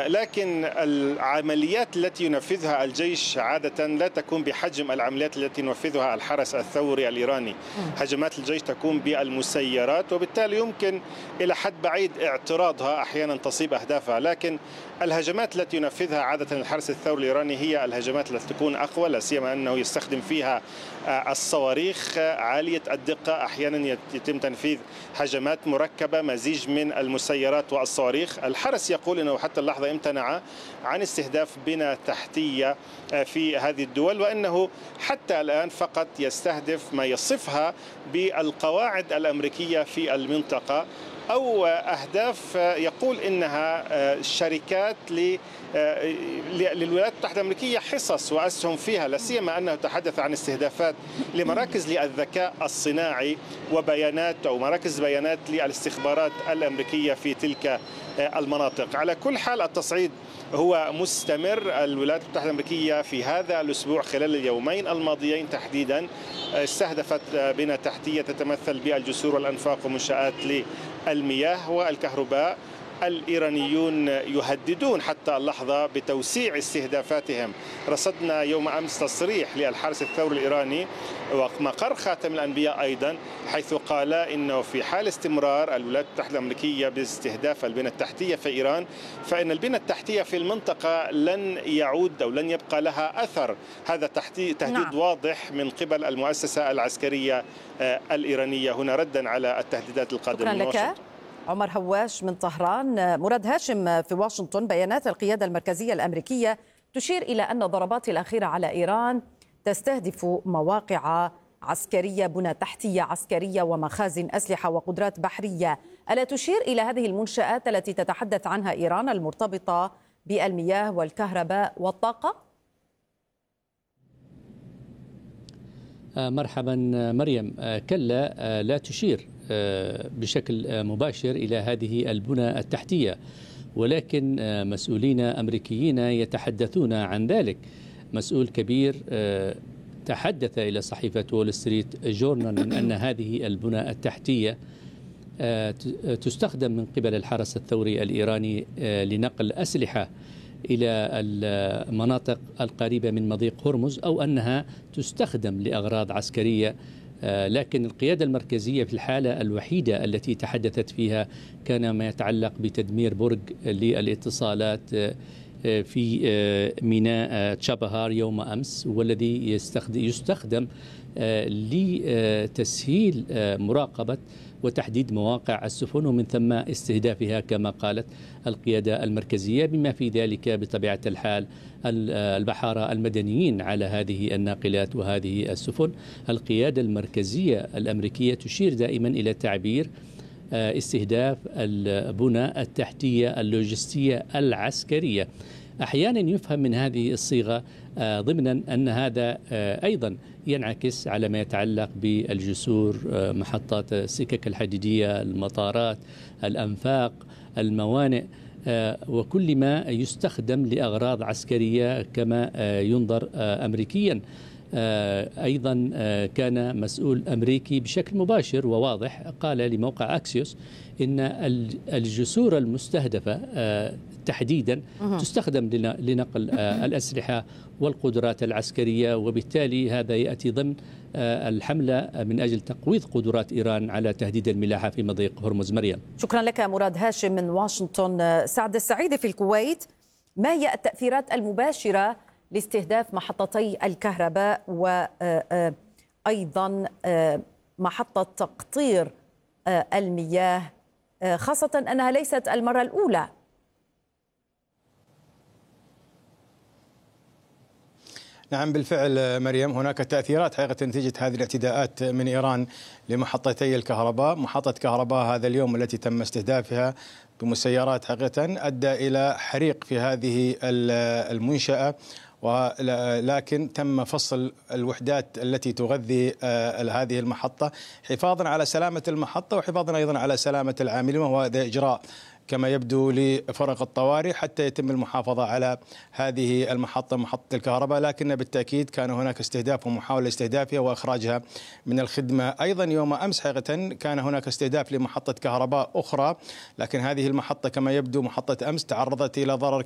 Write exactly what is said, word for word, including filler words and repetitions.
لكن العمليات التي ينفذها الجيش عادة لا تكون بحجم العمليات التي ينفذها الحرس الثوري الإيراني. هجمات الجيش تكون بالمسيرات، وبالتالي يمكن إلى حد بعيد اعتراضها، أحيانا تصيب أهدافها، لكن الهجمات التي ينفذها عادة الحرس الثوري الإيراني هي الهجمات التي تكون أقوى، لا سيما أنه يستخدم فيها الصواريخ عالية الدقة. أحيانا يتم تنفيذ هجمات مركبة، مزيج من المسيرات والصواريخ. الحرس يقول أنه حتى اللحظة امتنع عن استهداف بنى تحتية في هذه الدول، وأنه حتى الآن فقط يستهدف ما يصفها بالقواعد الأمريكية في المنطقة، أو أهداف يقول إنها شركات للولايات المتحدة الأمريكية حصص وأسهم فيها، لا سيما أنه تحدث عن استهدافات لمراكز للذكاء الصناعي وبيانات أو مراكز بيانات للاستخبارات الأمريكية في تلك المناطق. على كل حال التصعيد هو مستمر. الولايات المتحدة الأمريكية في هذا الأسبوع خلال اليومين الماضيين تحديدا استهدفت بنى تحتية تتمثل بالجسور والأنفاق ومنشآت للمياه والكهرباء. الإيرانيون يهددون حتى اللحظة بتوسيع استهدافاتهم. رصدنا يوم أمس تصريح للحرس الثوري الإيراني ومقر خاتم الأنبياء أيضا، حيث قال إنه في حال استمرار الولايات المتحدة الأمريكية باستهداف البنى التحتية في إيران، فإن البنى التحتية في المنطقة لن يعود أو لن يبقى لها أثر. هذا تهديد نعم. واضح من قبل المؤسسة العسكرية الإيرانية هنا ردا على التهديدات القادمة من واشنطن. عمر هواش من طهران. مراد هاشم في واشنطن. بيانات القيادة المركزية الأمريكية تشير إلى أن الضربات الأخيرة على إيران تستهدف مواقع عسكرية، بنى تحتية عسكرية، ومخازن أسلحة وقدرات بحرية. ألا تشير إلى هذه المنشآت التي تتحدث عنها إيران المرتبطة بالمياه والكهرباء والطاقة؟ مرحبا مريم. كلا، لا تشير بشكل مباشر إلى هذه البنى التحتية، ولكن مسؤولين أمريكيين يتحدثون عن ذلك. مسؤول كبير تحدث إلى صحيفة وول ستريت جورنال من أن هذه البنى التحتية تستخدم من قبل الحرس الثوري الإيراني لنقل أسلحة إلى المناطق القريبة من مضيق هرمز، أو أنها تستخدم لأغراض عسكرية. لكن القيادة المركزية في الحالة الوحيدة التي تحدثت فيها كان ما يتعلق بتدمير برج للاتصالات في ميناء تشابهار يوم أمس، والذي يستخدم لتسهيل مراقبة وتحديد مواقع السفن ومن ثم استهدافها كما قالت القيادة المركزية، بما في ذلك بطبيعة الحال البحارة المدنيين على هذه الناقلات وهذه السفن. القيادة المركزية الأمريكية تشير دائما إلى تعبير استهداف البنى التحتية اللوجستية العسكرية. أحيانا يفهم من هذه الصيغة ضمنا أن هذا أيضا ينعكس على ما يتعلق بالجسور، محطات السكك الحديدية، المطارات، الأنفاق، الموانئ، وكل ما يستخدم لأغراض عسكرية كما ينظر أمريكيا. أيضا كان مسؤول أمريكي بشكل مباشر وواضح قال لموقع أكسيوس إن الجسور المستهدفة تحديدا تستخدم لنقل الأسلحة والقدرات العسكرية، وبالتالي هذا يأتي ضمن الحملة من أجل تقويض قدرات إيران على تهديد الملاحة في مضيق هرمز. مريم، شكرا لك مراد هاشم من واشنطن. سعد السعيد في الكويت، ما هي التأثيرات المباشرة لاستهداف محطتي الكهرباء وأيضا محطة تقطير المياه، خاصة أنها ليست المرة الأولى؟ نعم بالفعل مريم، هناك تأثيرات حقيقة نتيجة هذه الاعتداءات من إيران لمحطتي الكهرباء. محطة كهرباء هذا اليوم التي تم استهدافها بمسيرات حقيقة أدى إلى حريق في هذه المنشأة، ولكن تم فصل الوحدات التي تغذي هذه المحطة حفاظا على سلامة المحطة وحفاظا أيضا على سلامة العاملين، وهو إجراء كما يبدو لفرق الطوارئ حتى يتم المحافظة على هذه المحطة محطة الكهرباء. لكن بالتأكيد كان هناك استهداف ومحاولة استهدافها وإخراجها من الخدمة. أيضا يوم أمس حقيقة كان هناك استهداف لمحطة كهرباء أخرى، لكن هذه المحطة كما يبدو محطة أمس تعرضت إلى ضرر